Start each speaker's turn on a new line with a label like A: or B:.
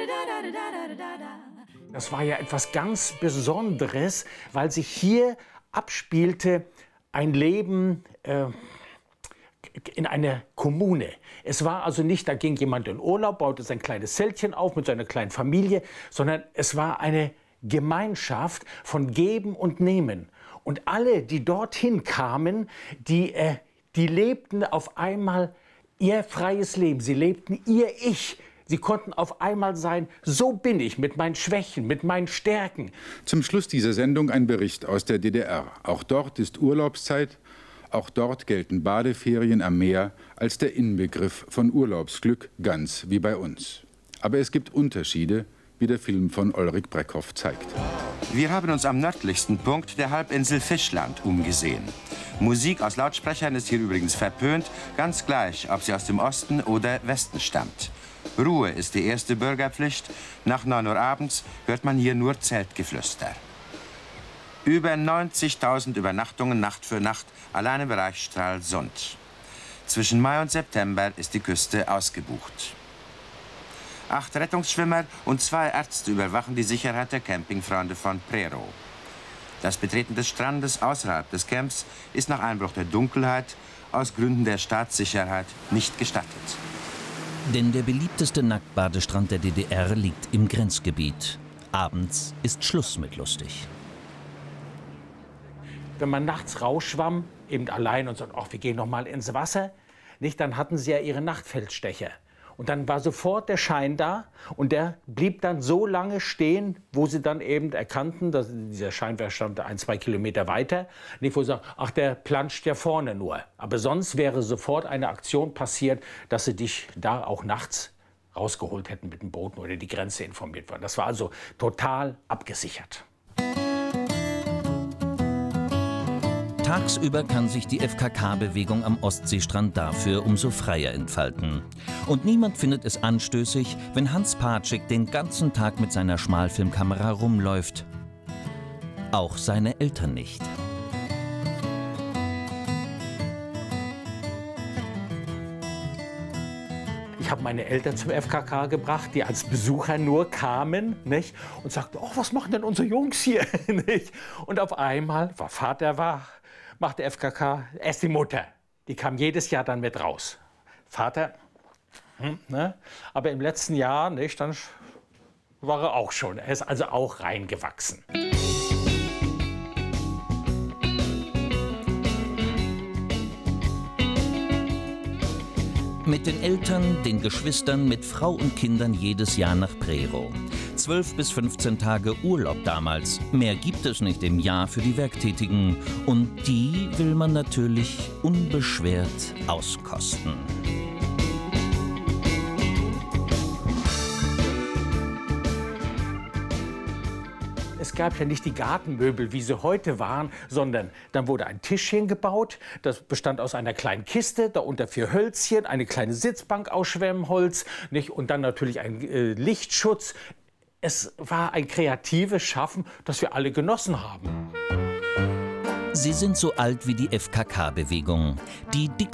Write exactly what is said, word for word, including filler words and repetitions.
A: Das war ja etwas ganz Besonderes, weil sich hier abspielte ein Leben äh, in einer Kommune. Es war also nicht, da ging jemand in Urlaub, baute sein kleines Zeltchen auf mit seiner kleinen Familie, sondern es war eine Gemeinschaft von Geben und Nehmen. Und alle, die dorthin kamen, die, äh, die lebten auf einmal ihr freies Leben. Sie lebten ihr Ich. Sie konnten auf einmal sein, so bin ich, mit meinen Schwächen, mit meinen Stärken.
B: Zum Schluss dieser Sendung ein Bericht aus der D D R. Auch dort ist Urlaubszeit, auch dort gelten Badeferien am Meer als der Inbegriff von Urlaubsglück, ganz wie bei uns. Aber es gibt Unterschiede, wie der Film von Ulrich Breckhoff zeigt.
C: Wir haben uns am nördlichsten Punkt der Halbinsel Fischland umgesehen. Musik aus Lautsprechern ist hier übrigens verpönt, ganz gleich, ob sie aus dem Osten oder Westen stammt. Ruhe ist die erste Bürgerpflicht. Nach neun Uhr abends hört man hier nur Zeltgeflüster. Über neunzigtausend Übernachtungen Nacht für Nacht allein im Bereich Stralsund. Zwischen Mai und September ist die Küste ausgebucht. Acht Rettungsschwimmer und zwei Ärzte überwachen die Sicherheit der Campingfreunde von Prero. Das Betreten des Strandes außerhalb des Camps ist nach Einbruch der Dunkelheit aus Gründen der Staatssicherheit nicht gestattet.
D: Denn der beliebteste Nacktbadestrand der D D R liegt im Grenzgebiet. Abends ist Schluss mit lustig.
A: Wenn man nachts rausschwamm, eben allein und sagt, ach, wir gehen noch mal ins Wasser, nicht, dann hatten sie ja ihre Nachtfeldstecher. Und dann war sofort der Schein da und der blieb dann so lange stehen, wo sie dann eben erkannten, dass dieser Schein stand ein, zwei Kilometer weiter, nicht, wo sie sagen, ach, der planscht ja vorne nur. Aber sonst wäre sofort eine Aktion passiert, dass sie dich da auch nachts rausgeholt hätten mit dem Boot oder die Grenze informiert worden. Das war also total abgesichert.
D: Tagsüber kann sich die F K K-Bewegung am Ostseestrand dafür umso freier entfalten. Und niemand findet es anstößig, wenn Hans Patschek den ganzen Tag mit seiner Schmalfilmkamera rumläuft. Auch seine Eltern nicht.
A: Ich habe meine Eltern zum F K K gebracht, die als Besucher nur kamen, nicht? Und sagten, oh, was machen denn unsere Jungs hier? Nicht? Und auf einmal war Vater wach, machte F K K, erst die Mutter. Die kam jedes Jahr dann mit raus. Vater, hm, ne? Aber im letzten Jahr, nicht, dann war er auch schon. Er ist also auch reingewachsen.
D: Mit den Eltern, den Geschwistern, mit Frau und Kindern jedes Jahr nach Prero. zwölf bis fünfzehn Tage Urlaub damals. Mehr gibt es nicht im Jahr für die Werktätigen. Und die will man natürlich unbeschwert auskosten.
A: Es gab ja nicht die Gartenmöbel, wie sie heute waren, sondern dann wurde ein Tischchen gebaut. Das bestand aus einer kleinen Kiste, darunter vier Hölzchen, eine kleine Sitzbank aus Schwemmholz, nicht? Und dann natürlich ein äh, Lichtschutz. Es war ein kreatives Schaffen, das wir alle genossen haben.
D: Sie sind so alt wie die F K K-Bewegung. Die